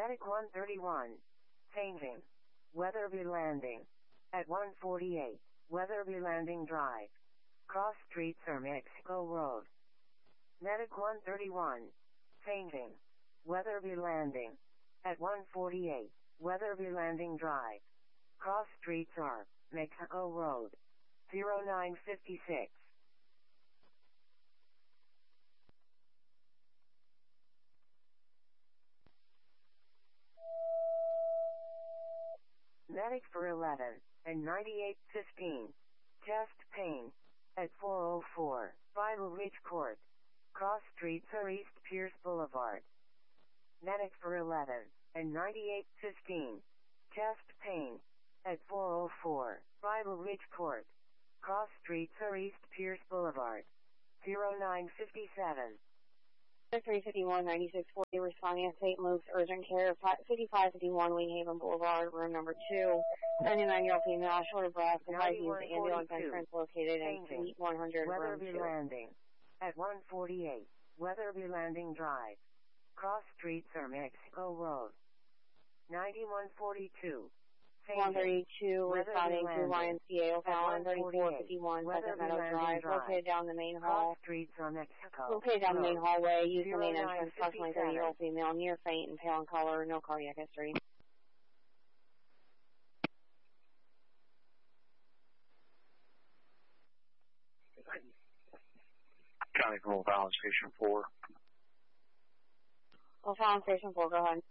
Medic 131. Painting. Weatherby Landing. At 148. Weatherby Landing Drive. Cross Streets or Mexico Road. Medic 131. Painting. Weatherby Landing. At 148. Weatherby Landing Drive. Cross Streets or Mexico Road. 0956. Medic for 11 and 9815. Chest pain. At 404. Bible Ridge Court. Cross Streets or East Pierce Boulevard. Medic for 11 and 9815. Chest pain. At 404. Bible Ridge Court. Cross Streets or East Pierce Boulevard. 0957. 351 9640 responding at St. Luke's Urgent Care, 5551 Wing Haven Boulevard, room number 2. 99-year-old female, short of breath, provides use the ambulance entrance located in Suite 100, room 2. Weatherby Landing. At 148. Weatherby Landing Drive. Cross Streets or Mexico Road. 9142. 132 responding to YMCA O'Fallon, 3451 Second Meadow Drive, located down the main hall. Streets on Mexico. Located down the main hallway, use the main entrance, approximately 30-year-old female, near faint and pale in color, no cardiac history. County from O'Fallon Station 4. O'Fallon Station 4, go ahead.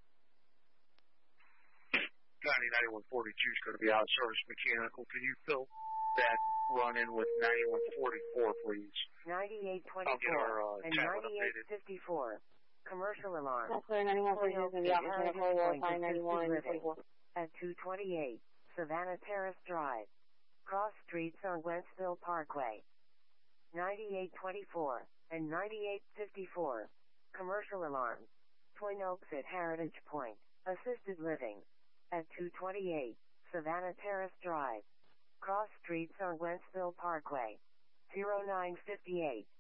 County 9142 is going to be out of service mechanical. Can you fill that run in with 9144, please? 9824 and 9854. Commercial alarm. That's clear, 9142 is going to be out mechanical, verify 9144. At 228, Savannah Terrace Drive. Cross Streets on Wentzville Parkway. 9824 and 9854. Commercial alarm. Twin Oaks at Heritage Point. Assisted living. At 228, Savannah Terrace Drive. Cross Streets on Wentzville Parkway. 0958.